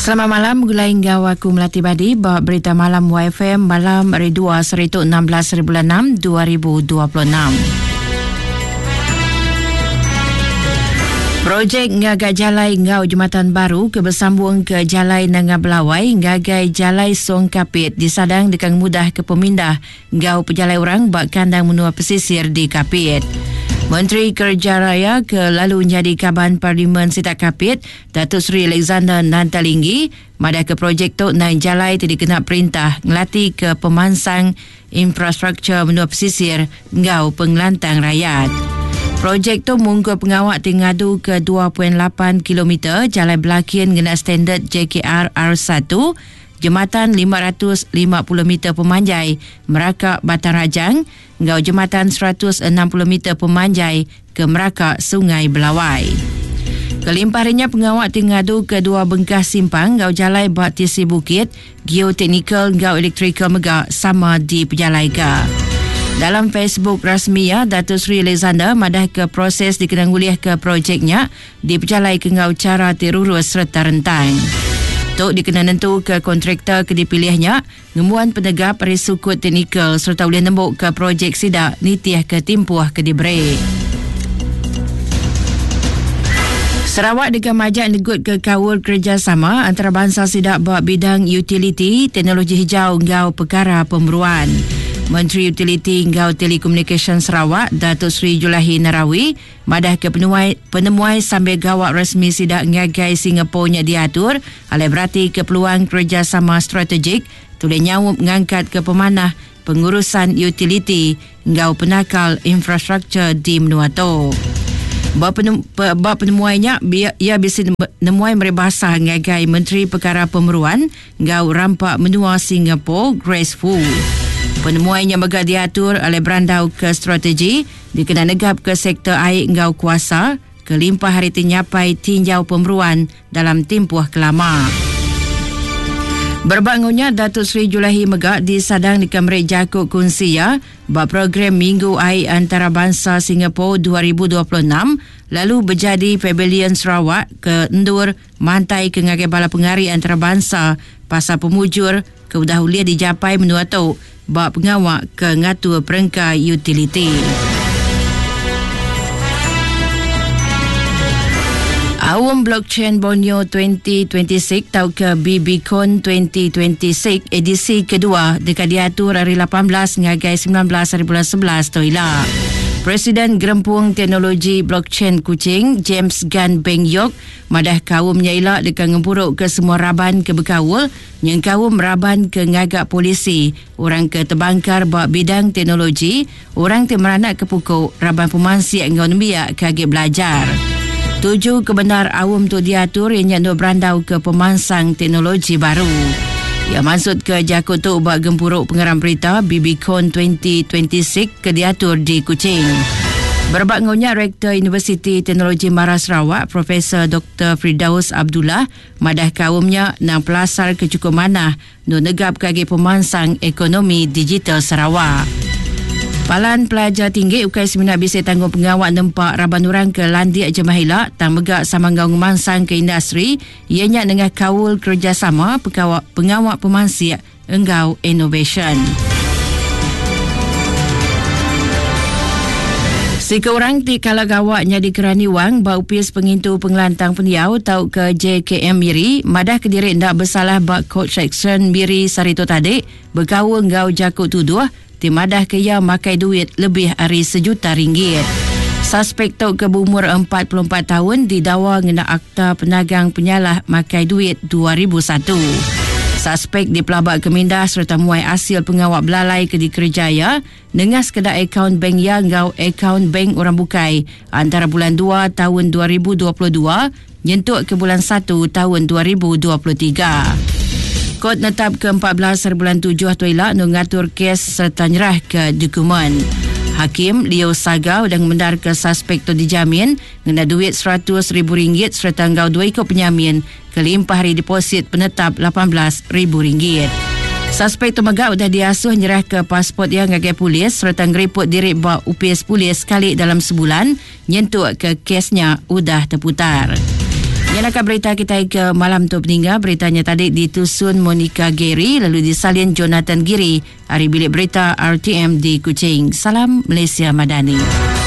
Selamat malam, mulai hingga aku Melati Badi, bawa berita malam YFM malam hari 2 Serituk 16 bulan 6 2026. Projek ngagak jalai ngau jambatan baru kebersambung ke jalai Nanga Belawai ngagai jalai Song Kapit disadang dengan mudah ke pemindah ngau pejalai orang bak kandang menua pesisir di Kapit. Menteri Kerja Raya ke lalu jadi Kaban Parlimen Sitak Kapit, Datuk Seri Alexander Nantalinggi, madah ke projek tu naik jalai tidak kena perintah ngelatih ke pemansang infrastruktur menua pesisir ngau pengelantang rakyat. Projek tu munggu pengawak tingadu ke 2.8 km jalan belakin guna standard JKR R1, jembatan 550 meter pemanjai Merakak Batang Rajang, ngau jembatan 160 meter pemanjai ke Merakak Sungai Belawai. Kelimpahannya pengawak tingadu ke dua bengkah simpang ngau jalai Batisi Bukit, geoteknikal ngau elektrikal megak sama di pejalai ka. Dalam Facebook rasmi Datuk Seri Alexander madah ke proses dikenanguliah ke projeknya di pejalai ke ngau cara terurus serta rentang. Tok dikena nentu ke kontraktor ke dipilihnya, ngemuan penegap risiko teknikal serta boleh nembuk ke projek sidak nitiah ke timpuah ke diberi. Sarawak dengan majak negut ke kawal kerjasama antarabangsa sidak buat bidang utiliti, teknologi hijau ngau perkara pemberuan. Menteri Utiliti ngau Telekomunikasi Sarawak, Datuk Seri Julahi Narawi, madah ke penemuai sambil gawak rasmi sidak ngagai Singapura nya diatur, oleh berarti ke peluang kerjasama strategik, tulis nyawup ngangkat ke pemanah pengurusan utiliti ngau penakal infrastruktur di menua tu. Bab penemuainya, ia bisa menemuai meribasa ngagai Menteri Perkara Pemeruan ngau rampak menua Singapura, Grace Fu. Penemuannya megah diatur oleh berandau ke strategi, dikena negap ke sektor air ngau kuasa, kelimpah hari tinyapai tinjau pemberuan dalam timpuah kelama. Berbangunnya Datuk Seri Julahi Megak disadang di Kemerik Jakuk Kunsia bab program Minggu Air Antarabangsa Singapura 2026 lalu berjadi Pavilion Sarawak ke Endur Mantai ke ngagai bala pengari antarabangsa pasal pemujur keudahuluan dijapai menua tu bab pengawak ke ngatur perengka utiliti. Awam Blockchain Borneo 2026 atau ke BBCon 2026 edisi kedua dekat diatur hari 18 ngagai 19 hari bulan 11 toilah. Presiden Gerempung Teknologi Blockchain Kuching, James Gan Beng Yok, madah kawumnya elak dekat ngempuruk ke semua raban ke berkawul, yang kawum raban ke ngagak polisi, orang ke terbangkar buat bidang teknologi, orang temeranak ke pukul, raban pemansiak ngau nembiak kagak belajar. 7 kebenar awam tu diatur yang nyanduk berandau ke pemansang teknologi baru. Ia maksud ke Jakut tu buat gempuruk pengeram berita BBCon 2026 ke diatur di Kuching. Berbangunnya Rektor Universiti Teknologi Mara Sarawak, Profesor Dr. Firdaus Abdullah, madah kawumnya nang pelasar kecukup manah nu negap kagi pemansang ekonomi digital Sarawak. Palan pelajar tinggi ukai seminar bisa tanggung pengawak nempak raban orang ke landik jemahila tang megak samanggau ngemansang ke industri ianya dengan kawul kerjasama pengawak pemansiak enggau innovation. Sekurang ti kala gawaknya di Kerani Wang bau pis pengintu pengelantang peniau tau ke JKM Miri madah kediri ndak bersalah bak coach section Miri Sarito tadi berkawul ngau Jakut tuduh timadah ke ia makai duit lebih dari RM1,000,000. Suspek tu ke berumur 44 tahun didakwa ngena akta penagang penyalah makai duit 2001. Suspek dipelabak ke mindah serta muai hasil pengawak belalai ke di Kerjaya dengan sekedar akaun bank yang ngau akaun bank orang bukai antara bulan 2 tahun 2022 nyentuk ke bulan 1 tahun 2023. Kod netap ke-14 bulan 7 tuilak mengatur kes serta nyerah ke dokumen. Hakim Leo Sagau dan mendar ke suspek tu dijamin ngena duit RM100,000 serta ngau 2 ikut penyamin kelimpah hari deposit penetap RM18,000. Suspek tu megak sudah diasuh nyerah ke pasport yang ngagai polis serta ngeriput diri bawa UPS polis sekali dalam sebulan nyentuk ke kesnya sudah terputar. Nyalakan berita kita ke malam tu peninggal. Beritanya tadi ditusun Monica Gary, lalu disalin Jonathan Giri. Hari bilik berita RTM di Kuching. Salam Malaysia Madani.